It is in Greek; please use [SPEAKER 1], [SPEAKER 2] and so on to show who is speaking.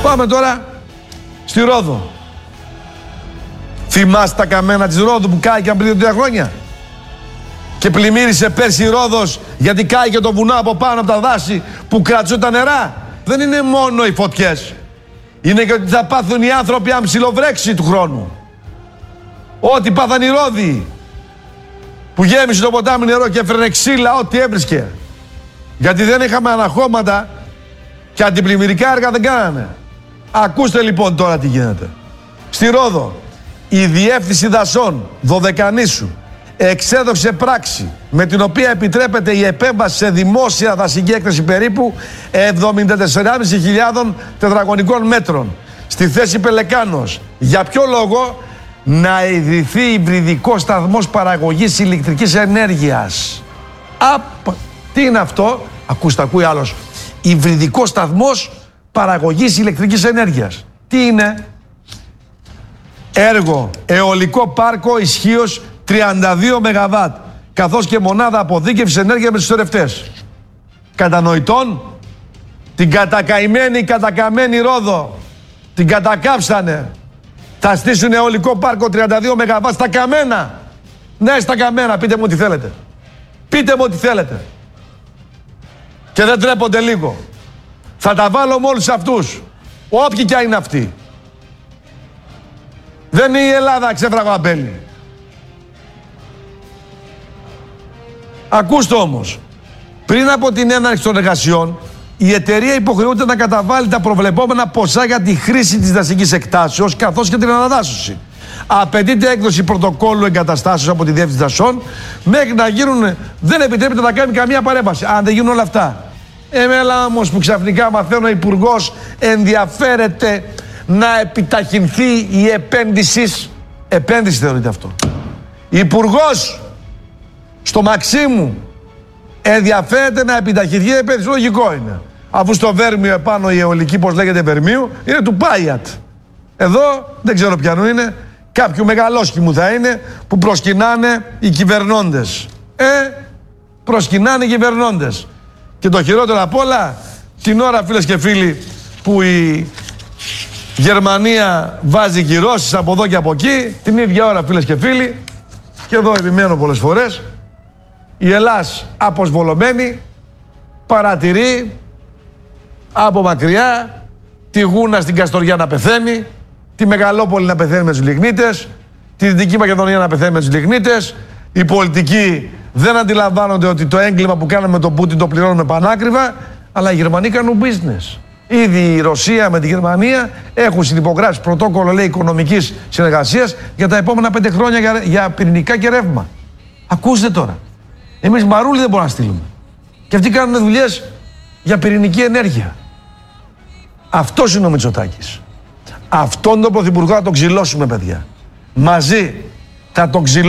[SPEAKER 1] Πάμε τώρα στη Ρόδο. Θυμάστε τα καμένα της Ρόδου που κάηκαν πριν 3 χρόνια? Και πλημμύρισε πέρσι η Ρόδος γιατί κάηκε το βουνό από πάνω από τα δάση που κρατούσε τα νερά. Δεν είναι μόνο οι φωτιές. Είναι και ότι θα πάθουν οι άνθρωποι αν ψιλοβρέξει του χρόνου. Ό,τι πάθαν οι Ρώδοι που γέμισε το ποτάμι νερό και έφερνε ξύλα, ό,τι έβρισκε. Γιατί δεν είχαμε αναχώματα και αντιπλημμυρικά έργα δεν κάνανε. Ακούστε λοιπόν τώρα τι γίνεται. Στη Ρόδο η Διεύθυνση Δασών Δωδεκανήσου εξέδωσε πράξη με την οποία επιτρέπεται η επέμβαση σε δημόσια δασική έκταση περίπου 74.500 τετραγωνικών μέτρων στη θέση Πελεκάνος. Για ποιο λόγο? Να ιδρυθεί υβριδικός σταθμός παραγωγής ηλεκτρικής ενέργειας. Τι είναι αυτό? Ακούστε, ακούει άλλος. Υβριδικός σταθμός παραγωγής ηλεκτρικής ενέργειας. Τι είναι? Έργο αιωλικό πάρκο ισχύως 32 ΜΒ, καθώς και μονάδα αποθήκευσης ενέργειας με τους σωρευτές. Κατανοητόν? Την κατακαμένη Ρόδο την κατακάψανε. Θα στήσουν αιωλικό πάρκο 32 ΜΒ στα καμένα. Ναι, στα καμένα. Πείτε μου ό,τι θέλετε. Πείτε μου ό,τι θέλετε. Και δεν τρέπονται λίγο. Θα τα βάλω με όλους αυτούς. Όποιοι κι αν είναι αυτοί. Δεν είναι η Ελλάδα ξέφραγο αμπέλι. Ακούστε όμως. Πριν από την έναρξη των εργασιών, η εταιρεία υποχρεούται να καταβάλει τα προβλεπόμενα ποσά για τη χρήση της δασικής εκτάσεως καθώς και την αναδάσωση. Απαιτείται έκδοση πρωτοκόλλου εγκαταστάσεως από τη Διεύθυνση Δασών μέχρι να γίνουν. Δεν επιτρέπεται να κάνει καμία παρέμβαση. Αν δεν γίνουν όλα αυτά. Εμένα όμως που ξαφνικά μαθαίνω ο Υπουργός ενδιαφέρεται να επιταχυνθεί η επένδυση. Επένδυση θεωρείται αυτό. Υπουργός στο Μαξίμου ενδιαφέρεται να επιταχυνθεί η επένδυση. Λογικό είναι. Αφού στο Βέρμιο επάνω η αιωλική, πώς λέγεται, Βερμίου, είναι του Πάιατ. Εδώ δεν ξέρω ποιανού είναι. Κάποιου μεγαλόσχημου θα είναι που προσκυνάνε οι κυβερνώντες. Προσκυνάνε οι κυβερνώντες. Και το χειρότερο απ' όλα, την ώρα, φίλες και φίλοι, που η Γερμανία βάζει κυρώσεις από εδώ και από εκεί, την ίδια ώρα, φίλες και φίλοι, και εδώ επιμένω πολλές φορές, η Ελλάς αποσβολωμένη παρατηρεί από μακριά τη Γούνα στην Καστοριά να πεθαίνει, τη Μεγαλόπολη να πεθαίνει με τους λιγνίτες, τη Δυτική Μακεδονία να πεθαίνει με τους λιγνίτες. Οι πολιτικοί δεν αντιλαμβάνονται ότι το έγκλημα που κάναμε με τον Πούτιν το πληρώνουμε πανάκριβα, αλλά οι Γερμανοί κάνουν business. Ήδη η Ρωσία με τη Γερμανία έχουν συνυπογράψει πρωτόκολλο, λέει, οικονομικής συνεργασίας για τα επόμενα 5 χρόνια για πυρηνικά και ρεύμα. Ακούστε τώρα. Εμείς μαρούλι δεν μπορούμε να στείλουμε. Και αυτοί κάνουν δουλειές για πυρηνική ενέργεια. Αυτός είναι ο Μητσοτάκης. Αυτόν τον πρωθυπουργό θα τον ξυλώσουμε, παιδιά. Μαζί θα τον ξυλώσουμε.